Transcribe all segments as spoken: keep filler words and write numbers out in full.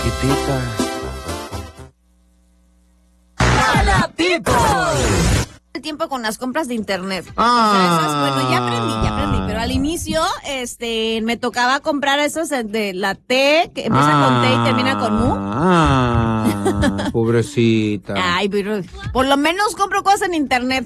Chiquitica. ¡Hola, people! El tiempo con las compras de internet. Ah. O sea, eso es bueno, ya aprendí, ya aprendí, pero al inicio, este, me tocaba comprar esos de la T, que empieza ah, con T y termina con U. Ah, pobrecita. Ay, pero por lo menos compro cosas en internet.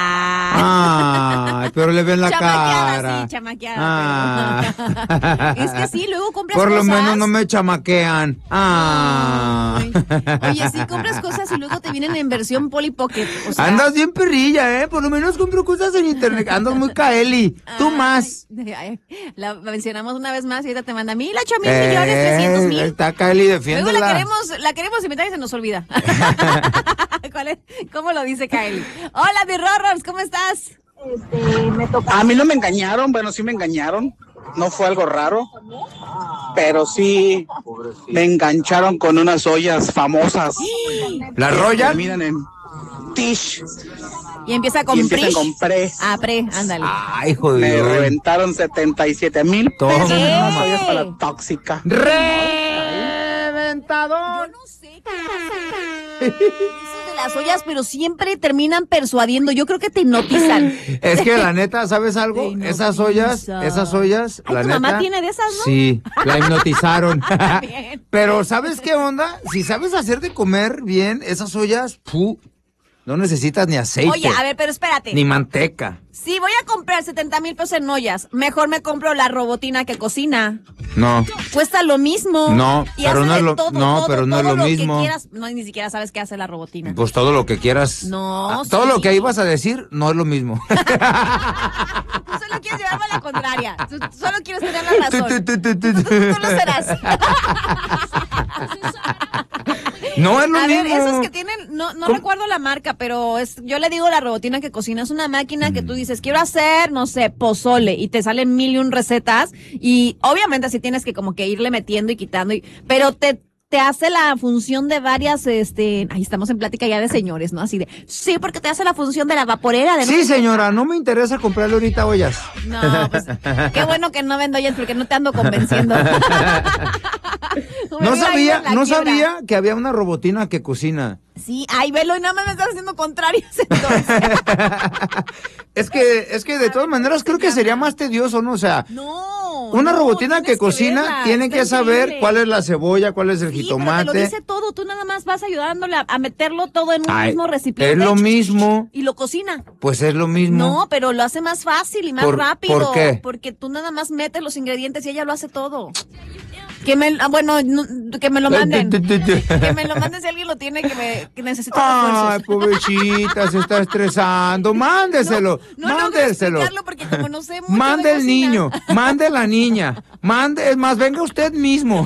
Ah. Ay, pero le ven la chamaqueada, cara. sí, chamaqueada. Ah. Pero... es que sí, luego compras por cosas. Por lo menos no me chamaquean. Ah. Ay. Oye, sí, compras cosas y luego te vienen en versión Polly Pocket. O sea... Andas bien perrilla, ¿eh? Por lo menos compro cosas en internet. Andas muy Kaeli. Tú ay, más. Ay, la mencionamos una vez más y ahorita te manda mil, ocho mil eh, millones, trescientos mil. Está Kaeli, defiéndela. Luego la queremos, la queremos invitar y se nos olvida. ¿Cuál es? ¿Cómo lo dice Kaeli? Hola, mi Rorrons, ¿cómo estás? Este, me toca... A mí no me engañaron, bueno, sí me engañaron. No fue algo raro, pero sí me engancharon con unas ollas famosas. ¿La Royal? Miren en Tish. Y empieza con y empiezan con pre. Ah, pre, ándale. Ay, joder. Me reventaron setenta y siete mil pesos en unas ollas para la tóxica. ¡Reventador! Yo no sé qué hacer. De las ollas, pero siempre terminan persuadiendo. Yo creo que te hipnotizan. Es que la neta, ¿sabes algo? Esas ollas, esas ollas, Ay, la ¿tu neta. mamá tiene de esas, no? Sí, la hipnotizaron. Pero ¿sabes qué onda? Si sabes hacer de comer bien esas ollas, ¡puh! No necesitas ni aceite. Oye, a ver, pero espérate. Ni manteca. Si voy a comprar setenta mil pesos en ollas, mejor me compro la robotina que cocina. No. Cuesta lo mismo. No, y pero no es lo, todo, no, todo, pero no todo es lo, lo mismo. Que quieras. No, ni siquiera sabes qué hace la robotina. Pues todo lo que quieras. No, ah, Todo sí. lo que ibas a decir no es lo mismo. Tú solo quieres llevarme a la contraria. Tú solo quieres tener la razón. Tú, tú, tú, tú, tú, tú lo serás. No es lo a mismo. A ver, esos que tienen, no, no recuerdo la marca, pero es, yo le digo la robotina que cocina, es una máquina mm. que tú dices, quiero hacer, no sé, pozole, y te salen mil y un recetas, y obviamente así tienes que como que irle metiendo y quitando, y, pero te, te hace la función de varias, este, ahí estamos en plática ya de señores, ¿no? Así de, sí, porque te hace la función de la vaporera. De no sí, señora, no me interesa comprarle ahorita ollas. No, pues, qué bueno que no vendo ollas porque no te ando convenciendo. No sabía, no quiebra. sabía que había una robotina que cocina. Sí, ay, velo, y nada más me estás haciendo contrarios entonces. es que, es que de todas maneras creo que sería más tedioso, ¿no? O sea, no, una no, robotina que cocina verla, tiene que saber increíble. cuál es la cebolla, cuál es el sí, jitomate. Pero te lo dice todo, tú nada más vas ayudándole a, a meterlo todo en un ay, mismo recipiente. Es lo mismo. Y lo cocina. Pues es lo mismo. No, pero lo hace más fácil y más ¿Por, rápido. ¿Por qué? Porque tú nada más metes los ingredientes y ella lo hace todo. Que me, ah, bueno, no, que me lo manden. que me lo manden si alguien lo tiene, que me que necesita Ay, pobrecita, se está estresando. Mándeselo, no, no, mándeselo. No, porque como no sé mucho mande de el niño, mande la niña, mande, es más, venga usted mismo.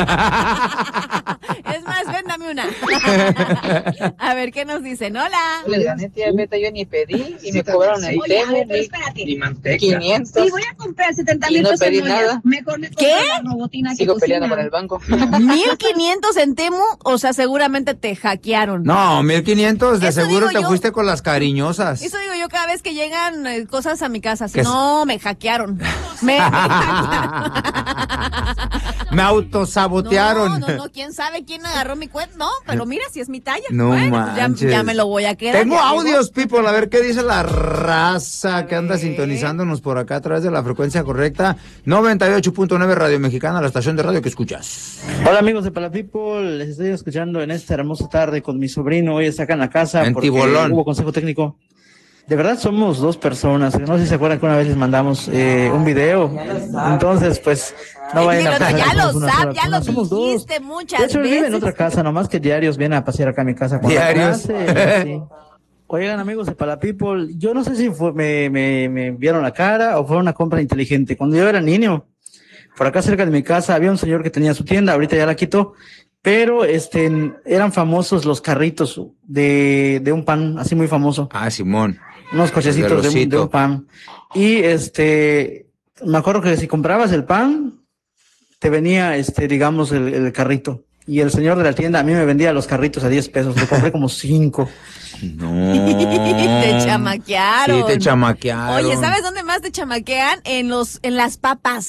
Es más, véndame una. A ver, ¿qué nos dicen? Hola. La neta, yo ni pedí y me cobraron el Temu ni manteca. quinientos. Si voy a comprar setenta mil pesos en ollas, mejor me compro la robotina que Sigo cocina. peleando con el banco. mil quinientos en Temu, o sea, seguramente te hackearon. No, mil quinientos, de Eso seguro te yo. fuiste con las cariñosas. Eso digo yo cada vez que llegan eh, cosas a mi casa. Así, ¿Qué no, me hackearon. Me, me hackearon. Me autosabotearon. No, no, no, quién sabe quién agarró mi cuenta. No, pero mira si es mi talla. No bueno, manches. Ya, ya me lo voy a quedar. Tengo ya audios, llegó. people, a ver qué dice la raza que anda sintonizándonos por acá a través de la frecuencia correcta. noventa y ocho punto nueve Radio Mexicana, la estación de radio que escuchas. Hola amigos de Pala People, les estoy escuchando en esta hermosa tarde con mi sobrino. Hoy está acá en la casa en porque Tibolón. Hubo consejo técnico. De verdad somos dos personas. No sé si se acuerdan que una vez les mandamos eh, un video. Entonces, pues, no vayan a pensar ya que lo somos una sabes, sola ya lo persona. Somos dijiste dos. muchas De hecho, él veces. vive en otra casa, nomás que diarios viene a pasear acá a mi casa. Con Diarios. La clase, sí. Oigan, amigos de Pala People, yo no sé si fue, me, me, me vieron la cara o fue una compra inteligente. Cuando yo era niño, por acá cerca de mi casa había un señor que tenía su tienda, ahorita ya la quitó, pero este eran famosos los carritos de, de un pan, así muy famoso. Ah, Simón. Unos cochecitos de un, de un pan. Y este, me acuerdo que si comprabas el pan, te venía este, digamos, el, el carrito. Y el señor de la tienda a mí me vendía los carritos a diez pesos, le compré como cinco. No. Te chamaquearon. Sí, te chamaquearon. Oye, ¿sabes dónde más te chamaquean? En los, en las papas.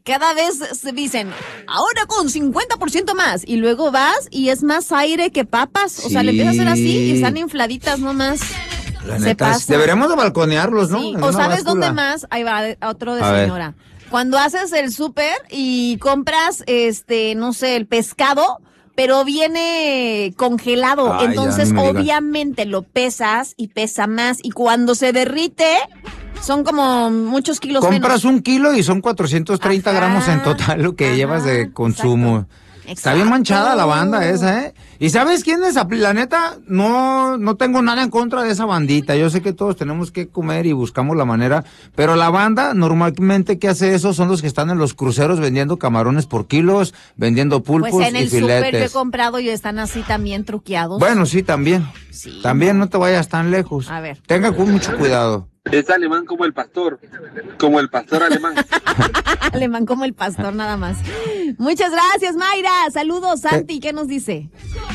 cada vez se dicen, ahora con cincuenta por ciento más, y luego vas y es más aire que papas, o sea, le empieza a hacer así y están infladitas nomás. La Se neta, pasa. deberíamos de balconearlos, ¿no? Sí. En O una sabes báscula. dónde más, ahí va otro de A ver. señora. Cuando haces el súper y compras, este, no sé, el pescado, pero viene congelado, Ay, ya, entonces ni me digas. obviamente lo pesas y pesa más, y cuando se derrite son como muchos kilos Compras menos. un kilo y son cuatrocientos treinta Ajá, gramos en total lo que ajá, llevas de consumo. exacto. Está bien manchada la banda Exacto. esa, ¿eh? ¿Y sabes quién es? La neta, no, no tengo nada en contra de esa bandita. Yo sé que todos tenemos que comer y buscamos la manera, pero la banda normalmente que hace eso son los que están en los cruceros vendiendo camarones por kilos, vendiendo pulpos Pues en y el súper que he filetes. comprado y están así también truqueados. Bueno, sí, también. Sí. También no te vayas tan lejos. A ver. Tenga con mucho cuidado. Es alemán como el pastor, como el pastor alemán. Alemán como el pastor, nada más. Muchas gracias, Mayra. Saludos, Santi. ¿Qué nos dice?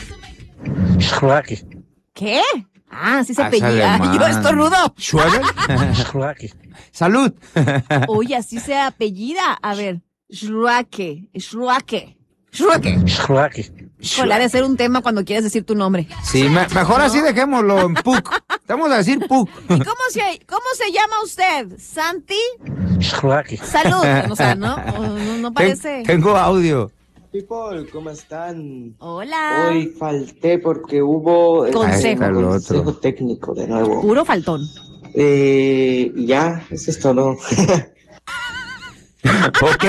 ¿Qué? Ah, sí se Ah, es apellida. alemán. Yo estornudo. ¿Schwebel? Salud. Uy, así se apellida. A ver. Schruake. Schruake. Schruake. Híjole, ha de ser un tema cuando quieres decir tu nombre. Sí, me- mejor así dejémoslo en Puc. Vamos a decir Puc. ¿Y cómo se, cómo se llama usted? ¿Santi? Salud. O sea, ¿no? O No, no parece. Ten- tengo audio. People, ¿cómo están? Hola. Hoy falté porque hubo este, Consejo. Ahí está el un otro. consejo técnico de nuevo. Puro faltón. Eh, y ya, eso es todo. Ok.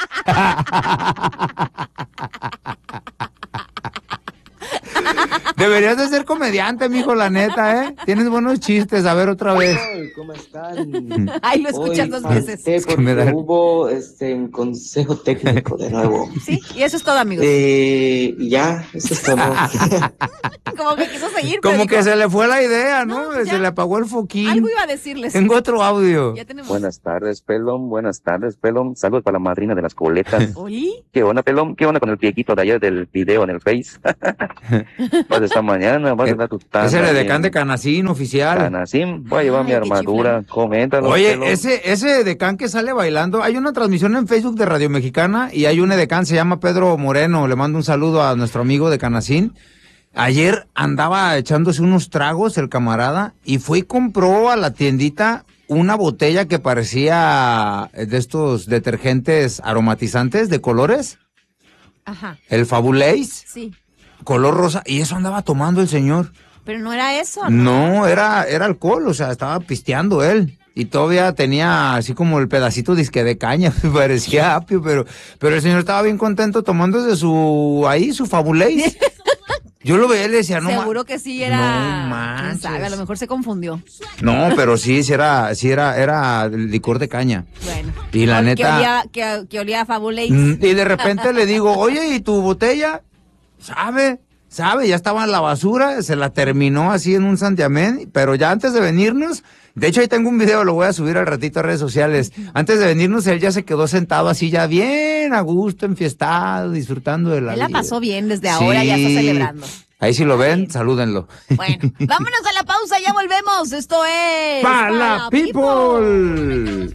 Deberías de ser comediante, mijo, la neta, ¿eh? Tienes buenos chistes. A ver, otra vez. People, ¿cómo están? Ay, lo escuchas Hoy dos falté veces. que porque me da- hubo este un consejo técnico de nuevo. Sí, y eso es todo, amigos. Eh, y ya, eso es todo. Como que quiso seguir. Como pero que dijo, se le fue la idea, ¿no? No, ya. Se le apagó el foquín. algo iba a decirles. Tengo otro audio. Ya tenemos. Buenas tardes, Pelón. Buenas tardes, Pelón. Saludos para la madrina de las coletas. ¿Oli? ¿Qué onda, Pelón? ¿Qué onda con el piequito de ayer del video en el Face? Vas esta mañana, vas a dar tu tanda. Es el bien. edecán de Canacín oficial. Canacín, voy a llevar Ay, mi qué armadura. Coméntalo, Oye, Pelón. ese, ese edecán que sale bailando, hay una transmisión en Facebook de Radio Mexicana y hay un edecán, se llama Pedro Moreno, le mando un saludo a nuestro amigo de Canacín. Ayer andaba echándose unos tragos el camarada y fue y compró a la tiendita una botella que parecía de estos detergentes aromatizantes de colores, Ajá, el Fabulace, sí. color rosa, y eso andaba tomando el señor. Pero no era eso. No, era, era alcohol, o sea, estaba pisteando él. Y todavía tenía así como el pedacito disque de caña, parecía apio, pero, pero el señor estaba bien contento tomándose su, ahí, su Fabulace. Yo lo veía y le decía, no, Seguro ma- que sí era. No ¿Quién manches. sabe? A lo mejor se confundió. no, pero sí, sí era, sí era, era licor de caña. Bueno. Y la Que neta- olía, que, que olía a Fabulace. Mm, Y de repente le digo, oye, ¿y tu botella? ¿Sabe? ¿Sabe? Ya estaba en la basura, se la terminó así en un santiamén, pero ya antes de venirnos, de hecho ahí tengo un video, lo voy a subir al ratito a redes sociales, antes de venirnos él ya se quedó sentado así ya bien a gusto, enfiestado, disfrutando de la Él la vida. pasó bien desde ahora, ya está Sí. celebrando. Ahí si lo ven, salúdenlo. Bueno, vámonos a la pausa, ya volvemos. Esto es. ¡Pa la people!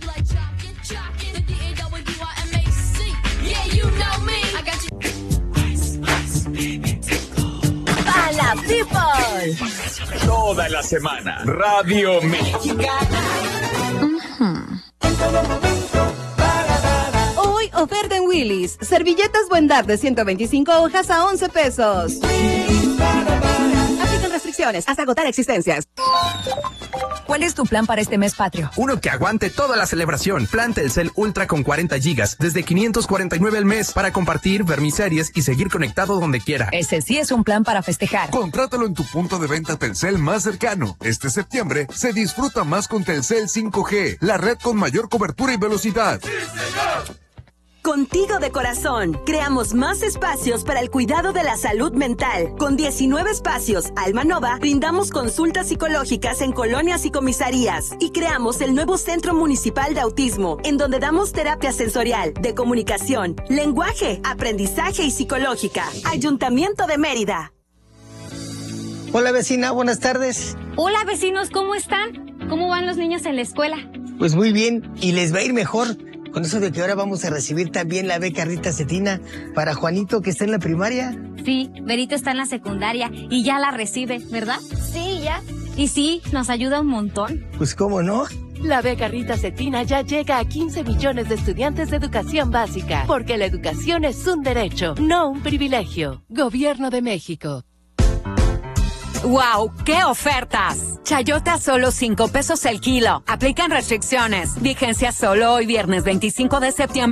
¡Pa la people! Toda la semana. Radio Mexicana. Hoy oferta en Willy's. Servilletas Buendar de ciento veinticinco hojas a once pesos. Aplican restricciones hasta agotar existencias. ¿Cuál es tu plan para este mes patrio? Uno que aguante toda la celebración. Plan Telcel Ultra con cuarenta gigas, desde quinientos cuarenta y nueve al mes, para compartir, ver mis series y seguir conectado donde quiera. Ese sí es un plan para festejar. Contrátalo en tu punto de venta Telcel más cercano. Este septiembre se disfruta más con Telcel cinco G, la red con mayor cobertura y velocidad. Contigo de corazón, creamos más espacios para el cuidado de la salud mental. Con diecinueve espacios, Alma Nova, brindamos consultas psicológicas en colonias y comisarías. Y creamos el nuevo Centro Municipal de Autismo, en donde damos terapia sensorial, de comunicación, lenguaje, aprendizaje y psicológica. Ayuntamiento de Mérida. Hola vecina, buenas tardes. Hola vecinos, ¿cómo están? ¿Cómo van los niños en la escuela? Pues muy bien, y les va a ir mejor, con eso de que ahora vamos a recibir también la beca Rita Cetina para Juanito que está en la primaria. Sí, Berito está en la secundaria y ya la recibe, ¿verdad? Sí, ya. Y sí, nos ayuda un montón. Pues cómo no. La beca Rita Cetina ya llega a quince millones de estudiantes de educación básica, porque la educación es un derecho, no un privilegio. Gobierno de México. ¡Wow! ¡Qué ofertas! Chayote a solo cinco pesos el kilo. Aplican restricciones. Vigencia solo hoy viernes veinticinco de septiembre.